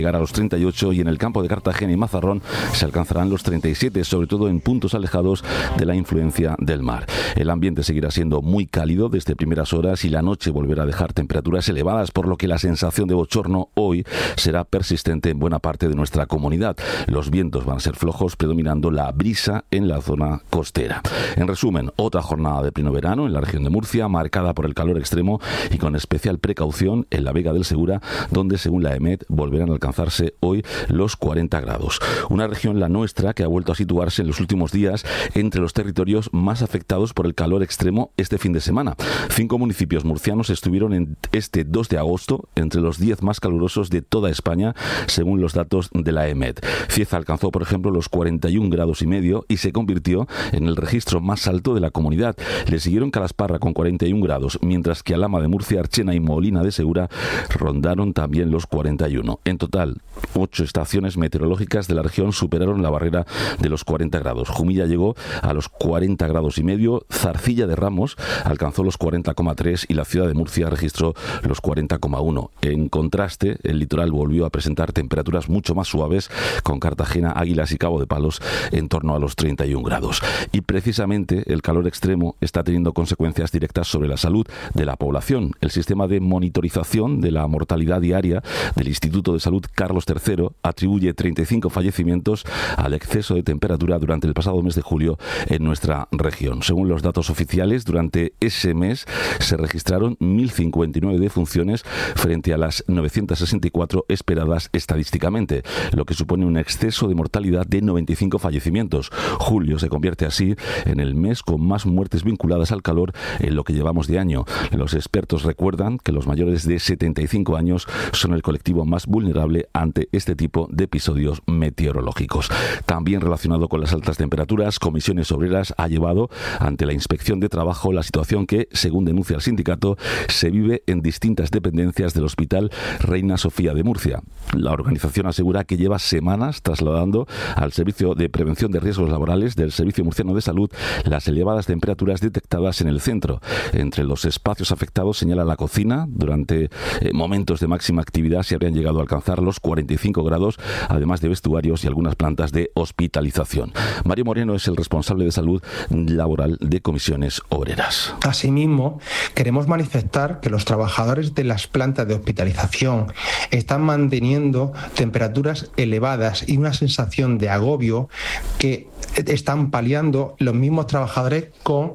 llegar a los 38 y en el campo de Cartagena y Mazarrón se alcanzarán los 37, sobre todo en puntos alejados de la influencia del mar. El ambiente seguirá siendo muy cálido desde primeras horas y la noche volverá a dejar temperaturas elevadas, por lo que la sensación de bochorno hoy será persistente en buena parte de nuestra comunidad. Los vientos van a ser flojos, predominando la brisa en la zona costera. En resumen, otra jornada de pleno verano en la región de Murcia, marcada por el calor extremo y con especial precaución en la Vega del Segura, donde según la EMET volverán a alcanzarse hoy los 40 grados. Una región, la nuestra, que ha vuelto a situarse en los últimos días entre los territorios más afectados por el calor extremo este fin de semana. 5 municipios murcianos estuvieron en este 2 de agosto entre los 10 más calurosos de toda España, según los datos de la EMET. Cieza alcanzó, por ejemplo, los 41 grados y medio y se convirtió en el registro más alto de la comunidad. Le siguieron Calasparra con 41 grados, mientras que Alhama de Murcia, Archena y Molina de Segura rondaron también los 41. En total, 8 estaciones meteorológicas de la región superaron la barrera de los 40 grados. Jumilla llegó a los 40 grados y medio, Zarcilla de Ramos alcanzó los 40,3 y la ciudad de Murcia registró los 40,1. En contraste, el litoral volvió a presentar temperaturas mucho más suaves, con Cartagena, Águilas y Cabo de Palos en torno a los 31 grados. Y precisamente el calor extremo está teniendo consecuencias directas sobre la salud de la población. El sistema de monitorización de la mortalidad diaria del Instituto de Salud Carlos III atribuye 35 fallecimientos al exceso de temperatura durante el pasado mes de julio en nuestra región. Según los datos oficiales, durante ese mes se registraron 1.059 defunciones frente a las 964 esperadas estadísticamente, lo que supone un exceso de mortalidad de 95 fallecimientos. Julio se convierte así en el mes con más muertes vinculadas al calor en lo que llevamos de año. Los expertos recuerdan que los mayores de 75 años son el colectivo más vulnerable ante este tipo de episodios meteorológicos. También relacionado con las altas temperaturas, Comisiones Obreras ha llevado ante la Inspección de Trabajo la situación que, según denuncia el sindicato, se vive en distintas dependencias del Hospital Reina Sofía de Murcia. La organización asegura que lleva semanas trasladando al Servicio de Prevención de Riesgos Laborales del Servicio Murciano de Salud las elevadas temperaturas detectadas en el centro. Entre los espacios afectados señala la cocina. Durante momentos de máxima actividad se habrían llegado a alcanzar los 45 grados, además de vestuarios y algunas plantas de hospitalización. Mario Moreno es el responsable de salud laboral de Comisiones Obreras. Asimismo, queremos manifestar que los trabajadores de las plantas de hospitalización están manteniendo temperaturas elevadas y una sensación de agobio que están paliando los mismos trabajadores con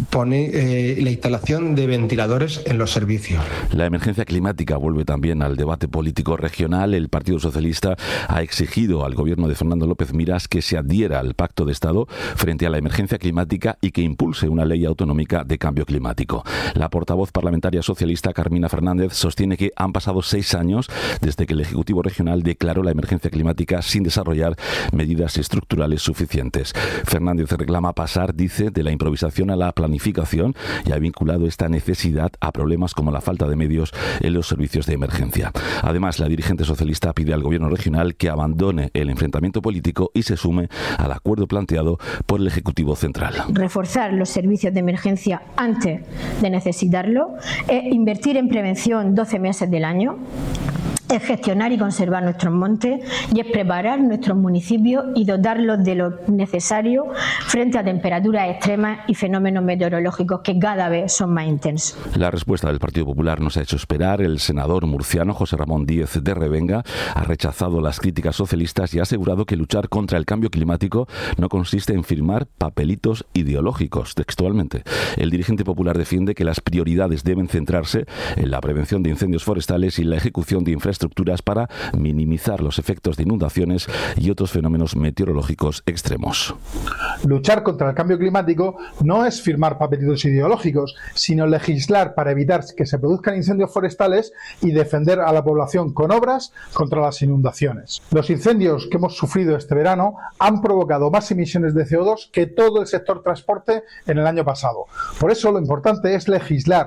la instalación de ventiladores en los servicios. La emergencia climática vuelve también al debate político regional. El Partido Socialista ha exigido al gobierno de Fernando López Miras que se adhiera al Pacto de Estado frente a la emergencia climática y que impulse una ley autonómica de cambio climático. La portavoz parlamentaria socialista Carmina Fernández sostiene que han pasado 6 años desde que el Ejecutivo Regional declaró la emergencia climática sin desarrollar medidas estructurales suficientes. Fernández reclama pasar, dice, de la improvisación a la planificación y ha vinculado esta necesidad a problemas como la falta de medios en los servicios de emergencia. Además, la dirigente socialista pide al gobierno regional que abandone el enfrentamiento político y se sume al acuerdo planteado por el Ejecutivo Central. Reforzar los servicios de emergencia antes de necesitarlo, invertir en prevención 12 meses del año, es gestionar y conservar nuestros montes y es preparar nuestros municipios y dotarlos de lo necesario frente a temperaturas extremas y fenómenos meteorológicos que cada vez son más intensos. La respuesta del Partido Popular nos ha hecho esperar. El senador murciano José Ramón Díez de Revenga ha rechazado las críticas socialistas y ha asegurado que luchar contra el cambio climático no consiste en firmar papelitos ideológicos, textualmente. El dirigente popular defiende que las prioridades deben centrarse en la prevención de incendios forestales y la ejecución de infraestructuras para minimizar los efectos de inundaciones y otros fenómenos meteorológicos extremos. Luchar contra el cambio climático no es firmar papelitos ideológicos, sino legislar para evitar que se produzcan incendios forestales y defender a la población con obras contra las inundaciones. Los incendios que hemos sufrido este verano han provocado más emisiones de CO2 que todo el sector transporte en el año pasado. Por eso lo importante es legislar.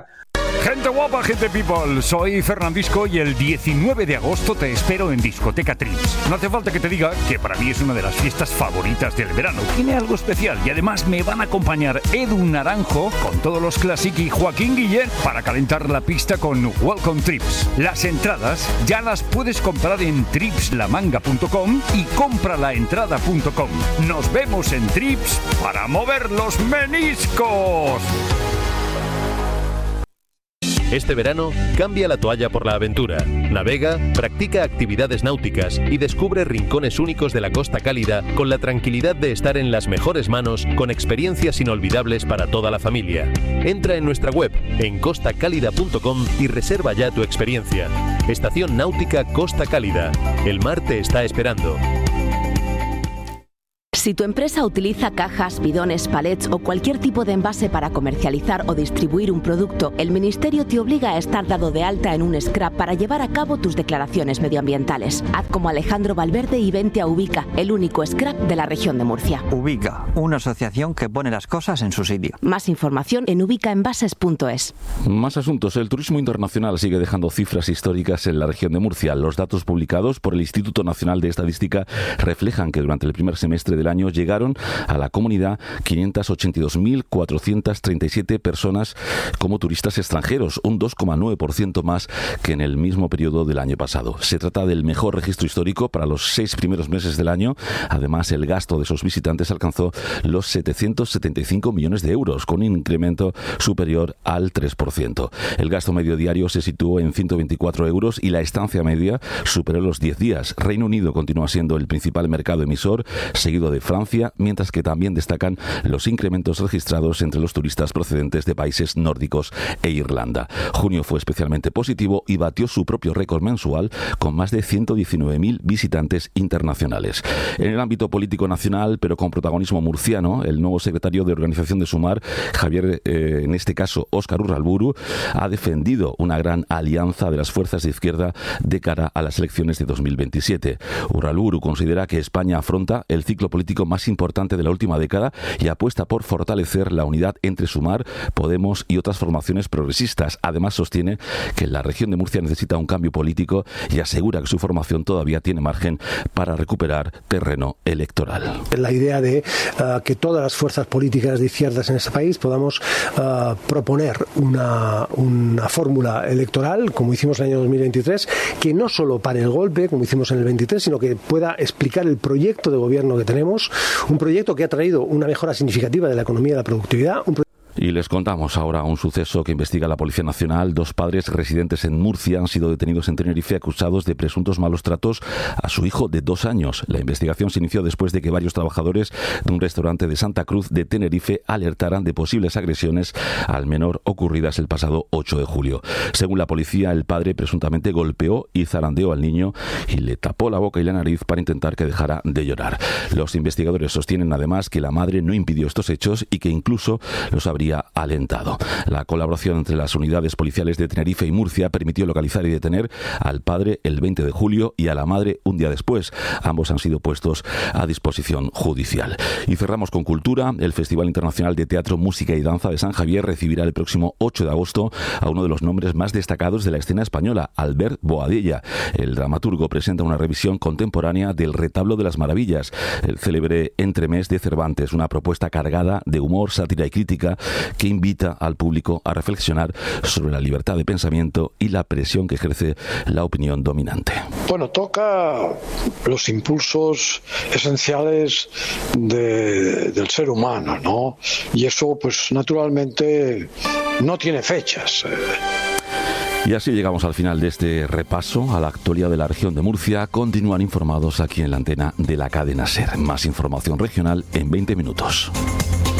Gente guapa, gente people, soy Fernandisco y el 19 de agosto te espero en Discoteca Trips. No hace falta que te diga que para mí es una de las fiestas favoritas del verano. Tiene algo especial y además me van a acompañar Edu Naranjo con todos los Classic y Joaquín Guillén para calentar la pista con Welcome Trips. Las entradas ya las puedes comprar en tripslamanga.com y compralaentrada.com. Nos vemos en Trips para mover los meniscos. Este verano, cambia la toalla por la aventura. Navega, practica actividades náuticas y descubre rincones únicos de la Costa Cálida con la tranquilidad de estar en las mejores manos con experiencias inolvidables para toda la familia. Entra en nuestra web en costacálida.com y reserva ya tu experiencia. Estación Náutica Costa Cálida. El mar te está esperando. Si tu empresa utiliza cajas, bidones, palets o cualquier tipo de envase para comercializar o distribuir un producto, el Ministerio te obliga a estar dado de alta en un SCRAP para llevar a cabo tus declaraciones medioambientales. Haz como Alejandro Valverde y vente a Ubica, el único SCRAP de la región de Murcia. Ubica, una asociación que pone las cosas en su sitio. Más información en ubicaenvases.es. Más asuntos. El turismo internacional sigue dejando cifras históricas en la región de Murcia. Los datos publicados por el Instituto Nacional de Estadística reflejan que durante el primer semestre del año llegaron a la comunidad 582.437 personas como turistas extranjeros, un 2,9% más que en el mismo periodo del año pasado. Se trata del mejor registro histórico para los 6 primeros meses del año. Además, el gasto de esos visitantes alcanzó los 775 millones de euros, con un incremento superior al 3%. El gasto medio diario se situó en 124 euros y la estancia media superó los 10 días. Reino Unido continúa siendo el principal mercado emisor, seguido de Francia, mientras que también destacan los incrementos registrados entre los turistas procedentes de países nórdicos e Irlanda. Junio fue especialmente positivo y batió su propio récord mensual con más de 119.000 visitantes internacionales. En el ámbito político nacional, pero con protagonismo murciano, el nuevo secretario de organización de Sumar, Javier, en este caso Óscar Urralburu, ha defendido una gran alianza de las fuerzas de izquierda de cara a las elecciones de 2027. Urralburu considera que España afronta el ciclo político más importante de la última década y apuesta por fortalecer la unidad entre Sumar, Podemos y otras formaciones progresistas. Además, sostiene que la región de Murcia necesita un cambio político y asegura que su formación todavía tiene margen para recuperar terreno electoral. La idea de que todas las fuerzas políticas de izquierdas en este país podamos proponer una fórmula electoral, como hicimos en el año 2023, que no solo pare el golpe, como hicimos en el 23, sino que pueda explicar el proyecto de gobierno que tenemos, un proyecto que ha traído una mejora significativa de la economía y de la productividad. Y les contamos ahora un suceso que investiga la Policía Nacional. 2 padres residentes en Murcia han sido detenidos en Tenerife acusados de presuntos malos tratos a su hijo de 2 años. La investigación se inició después de que varios trabajadores de un restaurante de Santa Cruz de Tenerife alertaran de posibles agresiones al menor ocurridas el pasado 8 de julio. Según la policía, el padre presuntamente golpeó y zarandeó al niño y le tapó la boca y la nariz para intentar que dejara de llorar. Los investigadores sostienen además que la madre no impidió estos hechos y que incluso los habría alentado. La colaboración entre las unidades policiales de Tenerife y Murcia permitió localizar y detener al padre el 20 de julio y a la madre un día después. Ambos han sido puestos a disposición judicial. Y cerramos con cultura. El Festival Internacional de Teatro, Música y Danza de San Javier recibirá el próximo 8 de agosto a uno de los nombres más destacados de la escena española, Albert Boadella. El dramaturgo presenta una revisión contemporánea del Retablo de las Maravillas, el célebre entremés de Cervantes, una propuesta cargada de humor, sátira y crítica que invita al público a reflexionar sobre la libertad de pensamiento y la presión que ejerce la opinión dominante. Bueno, toca los impulsos esenciales del ser humano, ¿no? Y eso, pues, naturalmente no tiene fechas. Y así llegamos al final de este repaso a la actualidad de la región de Murcia. Continúan informados aquí en la antena de la cadena SER. Más información regional en 20 minutos.